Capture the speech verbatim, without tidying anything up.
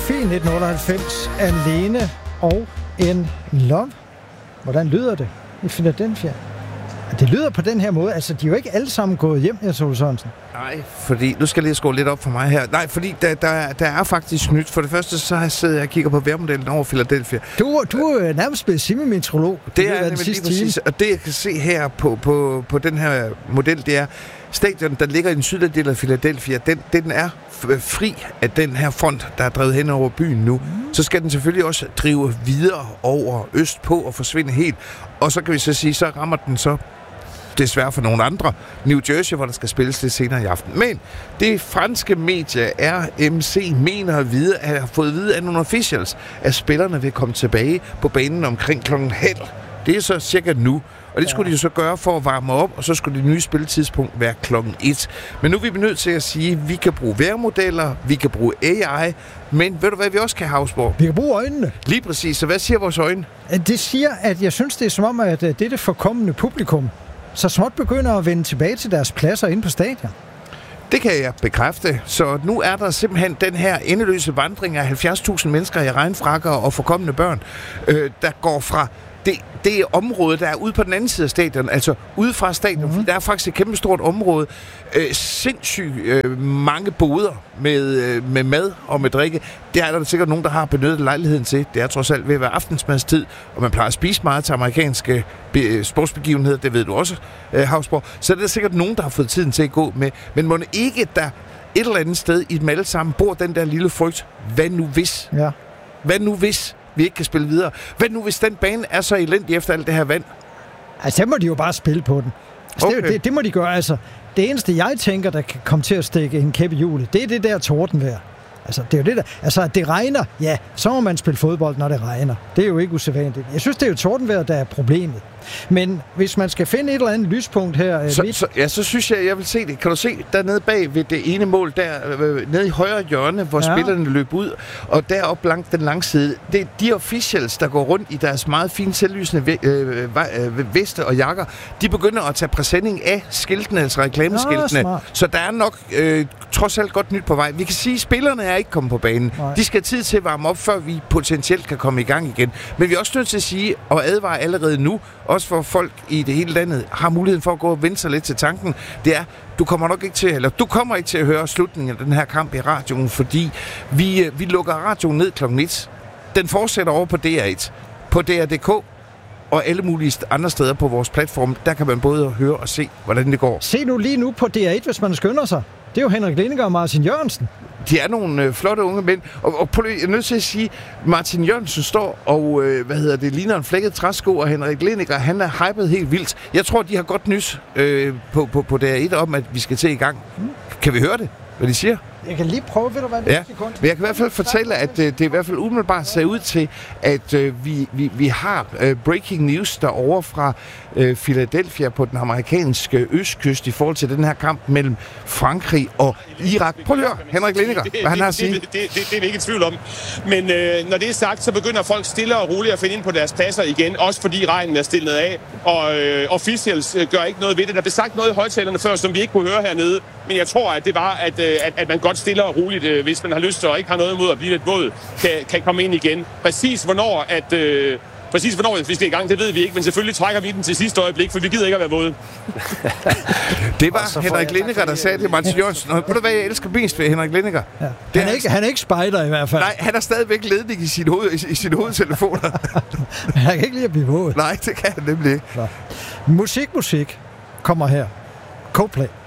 Sofie nitten otteoghalvfems, Alene og en Love. Hvordan lyder det i Philadelphia? Det lyder på den her måde. Altså, de er jo ikke alle sammen gået hjem, Jens Ole Sørensen. Nej, fordi... Nu skal jeg lige skrue lidt op for mig her. Nej, fordi der, der, der er faktisk nyt. For det første, så sidder jeg og kigger på vejrmodellen over Philadelphia. Du, du er nærmest blevet semi-meteorolog. Det er nemlig lige præcis. Og det, jeg kan se her på, på, på den her model, det er stadion, der ligger i den sydlige del af Philadelphia. Den, den er fri af den her front, der er drevet hen over byen nu. Mm. Så skal den selvfølgelig også drive videre over øst på og forsvinde helt. Og så kan vi så sige, så rammer den så desværre for nogle andre. New Jersey, hvor der skal spilles lidt senere i aften. Men det franske medie R M C mener at vide, at har fået at vide af nogle officials, at spillerne vil komme tilbage på banen omkring klokken halv. Det er så cirka nu. Og det skulle ja. de jo så gøre for at varme op, og så skulle det nye spilletidspunkt være klokken et. Men nu er vi nødt til at sige, at vi kan bruge vejrmodeller, vi kan bruge A I, men ved du hvad vi også kan, Havsborg? Vi kan bruge øjnene. Lige præcis. Så hvad siger vores øjne? Det siger, at jeg synes, det er som om, at dette forkommende publikum så småt begynder at vende tilbage til deres pladser inde på stadion. Det kan jeg bekræfte. Så nu er der simpelthen den her endeløse vandring af halvfjerds tusind mennesker i regnfrakker og forkommende børn, øh, der går fra det, det område, der er ude på den anden side af stadion, altså ude fra stadion, mm-hmm. der er faktisk et kæmpe stort område, øh, sindssygt øh, mange boder med, øh, med mad og med drikke. Det er der sikkert nogen, der har benyttet lejligheden til. Det er trods alt ved at være aftensmadstid, og man plejer at spise meget til amerikanske be- sportsbegivenheder, det ved du også, øh, Havsborg. Så er der sikkert nogen, der har fået tiden til at gå med. Men må ikke der et eller andet sted i dem alle sammen bor den der lille frygt, hvad nu hvis? Ja. Hvad nu hvis vi ikke kan spille videre? Hvad nu, hvis den bane er så elendig efter alt det her vand? Altså, så må de jo bare spille på den. Altså, okay. det, det, det må de gøre. Altså, det eneste, jeg tænker, der kan komme til at stikke en kæppe i hjulet, det er det der tordenvejr. Altså, det er jo det der. Altså, at det regner, ja, så må man spille fodbold, når det regner. Det er jo ikke usædvanligt. Jeg synes, det er jo tordenvejr, der er problemet. Men hvis man skal finde et eller andet lyspunkt her... Så, midt... så, ja, så synes jeg, jeg vil se det. Kan du se dernede bag ved det ene mål, der øh, nede i højre hjørne, hvor ja. spillerne løb ud, og deroppe langt den lange side, det er de officials, der går rundt i deres meget fine selvlysende øh, øh, veste og jakker, de begynder at tage præsending af skiltene, altså reklameskiltene. Ja, så der er nok øh, trods alt godt nyt på vej. Vi kan sige, at spillerne er ikke kommet på banen. Nej. De skal have tid til at varme op, før vi potentielt kan komme i gang igen. Men vi er også nødt til at sige, og advare allerede nu, også for folk i det hele landet har muligheden for at gå og vende sig lidt til tanken, det er, du kommer nok ikke til, eller du kommer ikke til at høre slutningen af den her kamp i radioen, fordi vi, vi lukker radioen ned klokken et. Den fortsætter over på D R et, på D R punktum D K og alle mulige andre steder på vores platform. Der kan man både høre og se, hvordan det går. Se nu lige nu på D R et, hvis man skynder sig. Det er jo Henrik Lindinger og Martin Jørgensen. De er nogle øh, flotte unge mænd. Og, og jeg er nødt til at sige, Martin Jørgensen står og, øh, hvad hedder det, ligner en flækket træsko, og Henrik Lindinger, han er hypet helt vildt. Jeg tror, de har godt nys øh, på, på, på D R et om, at vi skal til i gang. Mm. Kan vi høre det, hvad de siger? Jeg kan lige prøve, ved du hvad, det ja. sekund. Men jeg kan i hvert fald fortælle, at øh, det i hvert fald umiddelbart ser ud til, at øh, vi, vi, vi har øh, breaking news derovre fra øh, Philadelphia på den amerikanske østkyst i forhold til den her kamp mellem Frankrig og Irak. Prøv at høre, Henrik Lindinger, hvad han har at sige. Det, det, det, det, det er vi ikke i tvivl om. Men øh, når det er sagt, så begynder folk stille og roligt at finde ind på deres pladser igen, også fordi regnen er stillet af, og øh, officials øh, gør ikke noget ved det. Der blev sagt noget i højtalerne før, som vi ikke kunne høre hernede, men jeg tror, at det var, at, øh, at, at man godt stille og roligt, øh, hvis man har lyst til og ikke har noget imod at blive lidt våd, kan, kan komme ind igen. Præcis hvornår, at, øh, præcis hvornår vi skal i gang, det ved vi ikke, men selvfølgelig trækker vi den til sidste øjeblik, for vi gider ikke at være våde. Det var Henrik Lindinger, der sagde det, Martin Jørgensen. Og ved du hvad, jeg elsker mest ved Henrik Lindinger? Ja. Han, er ikke, han er ikke spejder i hvert fald. Nej, han er stadigvæk ledning i sin, hoved, i, i sin hovedtelefoner. Han kan ikke lide at blive våd. Nej, det kan han nemlig ikke. Så. Musik, musik kommer her. Coldplay.